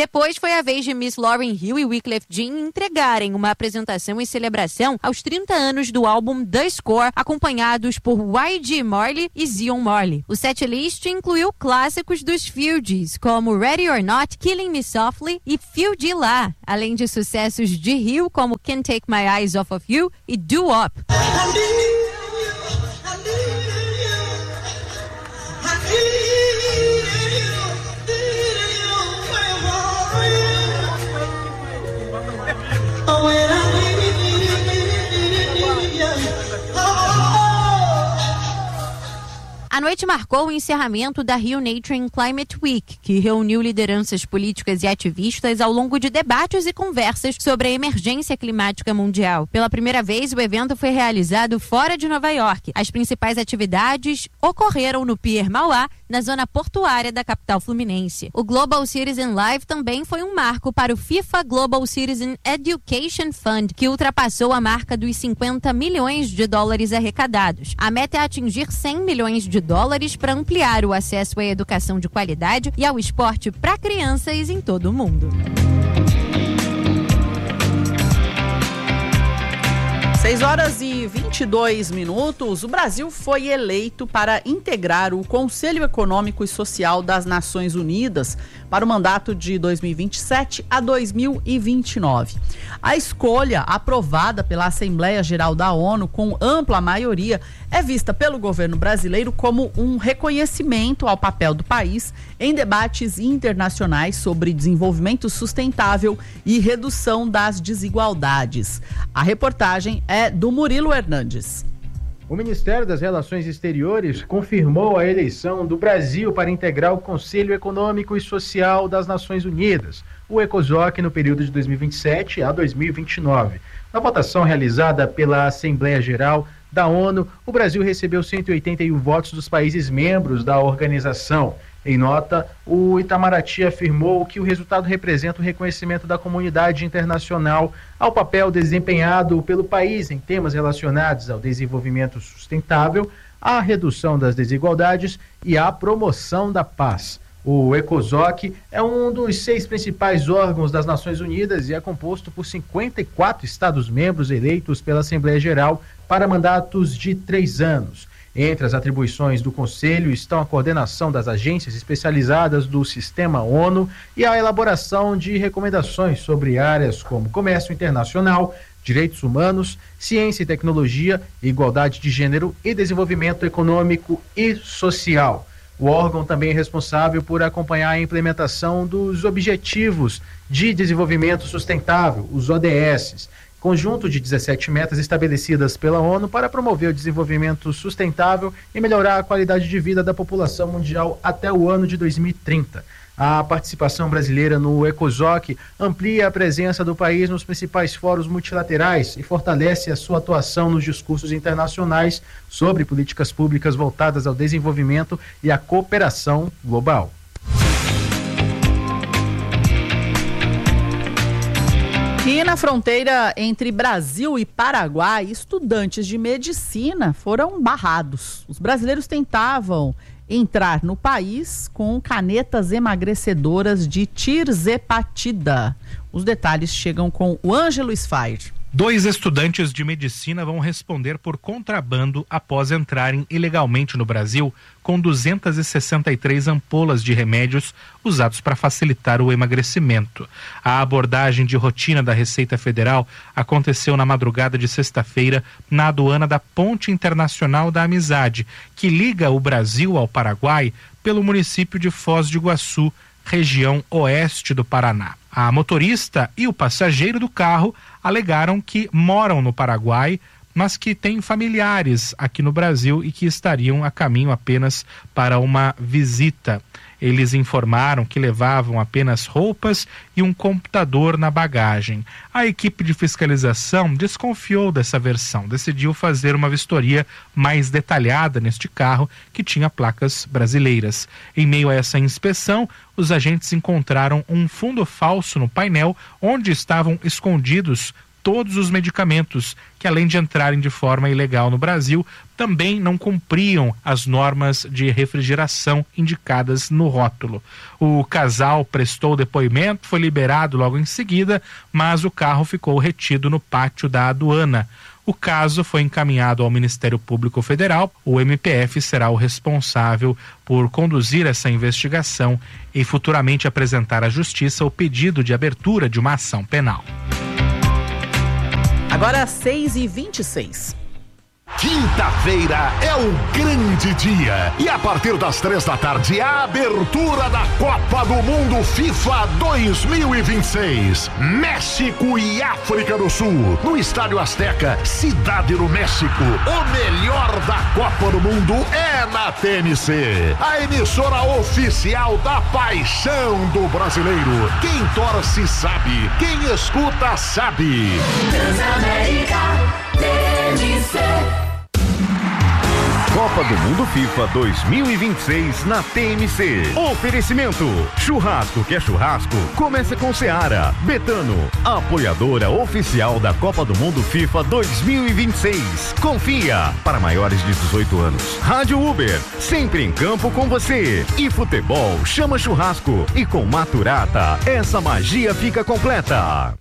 Depois foi a vez de Miss Lauryn Hill e Wyclef Jean entregarem uma apresentação em celebração aos 30 anos do álbum The Score, acompanhados por Y.G. Marley e Zion Marley. O setlist incluiu clássicos dos Fugees, como Ready or Not, Killing Me Softly e Fugees Lá, além de sucessos de Hill como Can't Take My Eyes Off of You e Do Up. A noite marcou o encerramento da Rio Nature and Climate Week, que reuniu lideranças políticas e ativistas ao longo de debates e conversas sobre a emergência climática mundial. Pela primeira vez, o evento foi realizado fora de Nova York. As principais atividades ocorreram no Pier Mauá, na zona portuária da capital fluminense. O Global Citizen Live também foi um marco para o FIFA Global Citizen Education Fund, que ultrapassou a marca dos 50 milhões de dólares arrecadados. A meta é atingir 100 milhões de dólares para ampliar o acesso à educação de qualidade e ao esporte para crianças em todo o mundo. 6h22. O Brasil foi eleito para integrar o Conselho Econômico e Social das Nações Unidas para o mandato de 2027 a 2029. A escolha, aprovada pela Assembleia Geral da ONU com ampla maioria, é vista pelo governo brasileiro como um reconhecimento ao papel do país em debates internacionais sobre desenvolvimento sustentável e redução das desigualdades. A reportagem é do Murilo Hernandes. O Ministério das Relações Exteriores confirmou a eleição do Brasil para integrar o Conselho Econômico e Social das Nações Unidas, o ECOSOC, no período de 2027 a 2029. Na votação realizada pela Assembleia Geral da ONU, o Brasil recebeu 181 votos dos países membros da organização. Em nota, o Itamaraty afirmou que o resultado representa o reconhecimento da comunidade internacional ao papel desempenhado pelo país em temas relacionados ao desenvolvimento sustentável, à redução das desigualdades e à promoção da paz. O ECOSOC é um dos 6 principais órgãos das Nações Unidas e é composto por 54 Estados-membros eleitos pela Assembleia Geral para mandatos de 3 anos. Entre as atribuições do Conselho estão a coordenação das agências especializadas do Sistema ONU e a elaboração de recomendações sobre áreas como comércio internacional, direitos humanos, ciência e tecnologia, igualdade de gênero e desenvolvimento econômico e social. O órgão também é responsável por acompanhar a implementação dos Objetivos de Desenvolvimento Sustentável, os ODS, conjunto de 17 metas estabelecidas pela ONU para promover o desenvolvimento sustentável e melhorar a qualidade de vida da população mundial até o ano de 2030. A participação brasileira no ECOSOC amplia a presença do país nos principais fóruns multilaterais e fortalece a sua atuação nos discursos internacionais sobre políticas públicas voltadas ao desenvolvimento e à cooperação global. E na fronteira entre Brasil e Paraguai, estudantes de medicina foram barrados. Os brasileiros tentavam entrar no país com canetas emagrecedoras de tirzepatida. Os detalhes chegam com o Ângelo Sfair. 2 estudantes de medicina vão responder por contrabando após entrarem ilegalmente no Brasil com 263 ampolas de remédios usados para facilitar o emagrecimento. A abordagem de rotina da Receita Federal aconteceu na madrugada de sexta-feira na aduana da Ponte Internacional da Amizade, que liga o Brasil ao Paraguai pelo município de Foz do Iguaçu, região oeste do Paraná. A motorista e o passageiro do carro alegaram que moram no Paraguai, mas que têm familiares aqui no Brasil e que estariam a caminho apenas para uma visita. Eles informaram que levavam apenas roupas e um computador na bagagem. A equipe de fiscalização desconfiou dessa versão, decidiu fazer uma vistoria mais detalhada neste carro que tinha placas brasileiras. Em meio a essa inspeção, os agentes encontraram um fundo falso no painel onde estavam escondidos todos os medicamentos, que além de entrarem de forma ilegal no Brasil, também não cumpriam as normas de refrigeração indicadas no rótulo. O casal prestou depoimento, foi liberado logo em seguida, mas o carro ficou retido no pátio da aduana. O caso foi encaminhado ao Ministério Público Federal. O MPF será o responsável por conduzir essa investigação e futuramente apresentar à Justiça o pedido de abertura de uma ação penal. Agora 6h26. Quinta-feira é o grande dia e a partir das 3 da tarde a abertura da Copa do Mundo FIFA 2026, México e África do Sul, no Estádio Azteca, Cidade do México. O melhor da Copa do Mundo é na TNC, a emissora oficial da paixão do brasileiro. Quem torce sabe, quem escuta sabe. Transamérica TNC. Copa do Mundo FIFA 2026 na TMC. Oferecimento: churrasco que é churrasco, começa com Seara. Betano, apoiadora oficial da Copa do Mundo FIFA 2026. Confia, para maiores de 18 anos. Rádio Uber, sempre em campo com você. E futebol chama churrasco. E com Maturata, essa magia fica completa.